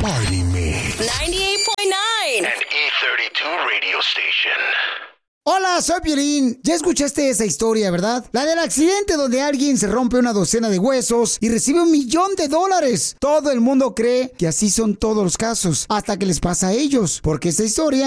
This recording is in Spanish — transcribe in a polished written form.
Party Mix. 98.9 And E32 Radio Station. Hola, soy Piolín. Ya escuchaste esa historia, ¿verdad? La del accidente donde alguien se rompe una docena de huesos y recibe $1,000,000. Todo el mundo cree que así son todos los casos, hasta que les pasa a ellos, porque esta historia